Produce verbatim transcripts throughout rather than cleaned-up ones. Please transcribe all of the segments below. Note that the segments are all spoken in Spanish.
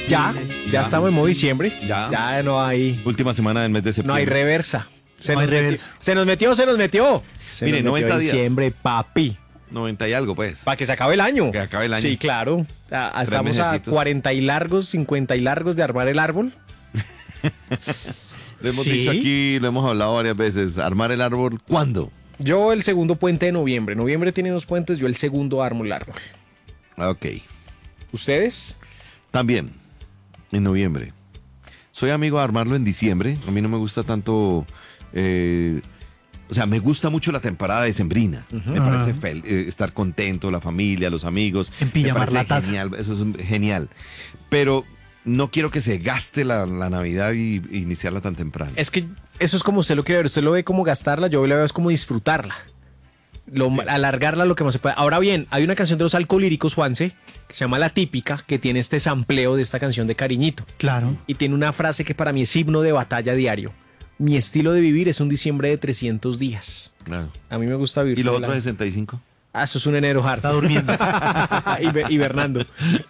Ya, ya, ya estamos en modo diciembre. Ya. Ya no hay. Última semana del mes de septiembre. No hay reversa. Se, no nos, hay metió, reversa. se nos metió, se nos metió. Se Mire, nos metió noventa días. Diciembre, papi. noventa y algo, pues. Para que se acabe el año. Que acabe el año. Sí, claro. A- a- Tres estamos a mesecitos. cuarenta y largos, cincuenta y largos de armar el árbol. Lo hemos ¿Sí? dicho aquí, lo hemos hablado varias veces. Armar el árbol, ¿cuándo? Yo el segundo puente de noviembre. Noviembre tiene dos puentes, yo el segundo armo el árbol. Ok. ¿Ustedes? También, en noviembre. Soy amigo de armarlo en diciembre. A mí no me gusta tanto... eh, o sea, me gusta mucho la temporada decembrina. Me parece Ajá. fel- eh, estar contento, la familia, los amigos. Empillamar me la parece taza. genial, eso es un- genial. Pero no quiero que se gaste la, la Navidad y, y iniciarla tan temprano. Es que eso es como usted lo quiere ver. Usted lo ve como gastarla, yo lo veo es como disfrutarla. Lo, alargarla lo que más se puede. Ahora bien, hay una canción de los Alcolíricos, Juanse, que se llama La Típica, que tiene este sampleo de esta canción de Cariñito. Claro. Y tiene una frase que para mí es himno de batalla diario. Mi estilo de vivir es un diciembre de trescientos días. Claro. A mí me gusta vivir. ¿Y los todo el otros año. sesenta y cinco? Ah, eso es un enero hard. Está durmiendo. Hiber- Hibernando.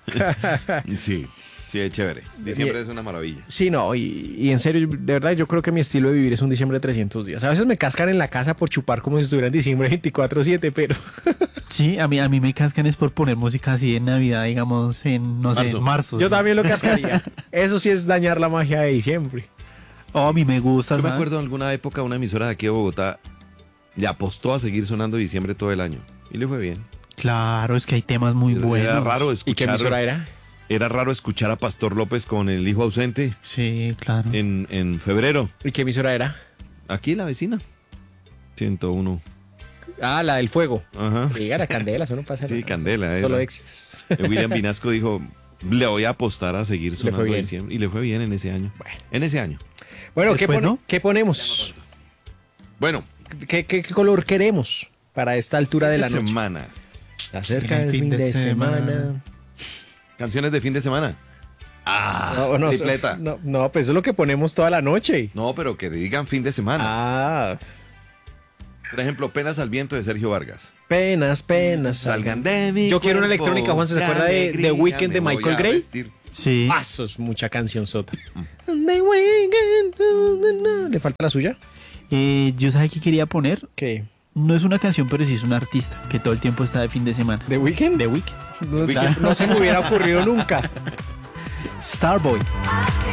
Sí, sí, es chévere. Diciembre es una maravilla. Sí, no, y, y en serio, de verdad, yo creo que mi estilo de vivir es un diciembre de trescientos días. A veces me cascan en la casa por chupar como si estuviera en diciembre veinticuatro siete, pero Sí, a mí, a mí me cascan es por poner música así en Navidad, digamos, en, no sé, Marzo. en marzo. yo sí. también lo cascaría. Eso sí es dañar la magia de diciembre. Oh, a mí me gusta. Yo me ¿sabes? acuerdo en alguna época una emisora de aquí de Bogotá le apostó a seguir sonando diciembre todo el año. Y le fue bien. Claro, es que hay temas muy buenos. Era raro ¿Y qué escuchar. emisora era? Era raro escuchar a Pastor López con el hijo ausente Sí, claro. en, en febrero. ¿Y qué emisora era? Aquí la vecina. ciento uno. Ah, la del fuego. Ajá. Diga, la Candela, eso no pasa Sí, nada. Candela, Solo era. éxitos. William Vinasco dijo, le voy a apostar a seguir sonando fue bien. diciembre. Y le fue bien en ese año. Bueno. En ese año. Bueno, ¿qué, Después, pone- ¿no? ¿qué ponemos? Bueno, ¿Qué, qué, qué color queremos para esta altura de la noche? semana. Acerca del fin de semana. Canciones de fin de semana. Ah, No, no, tripleta. no, no, pues eso es lo que ponemos toda la noche. No, pero que digan fin de semana. Ah, Por ejemplo, Penas al viento de Sergio Vargas. penas, penas. Salgan de mi Yo quiero una cuerpo, electrónica, Juan, ¿se la acuerda de alegría, The Weeknd de me voy Michael a Gray? vestir. Sí. Ah, eso es mucha canción sota. The Weeknd. ¿Le falta la suya? Eh, yo sabía que quería poner. ¿Qué? No es una canción, pero sí es un artista que todo el tiempo está de fin de semana. ¿The Weeknd? The Weeknd. No, Weeknd. no se me hubiera ocurrido nunca. Starboy.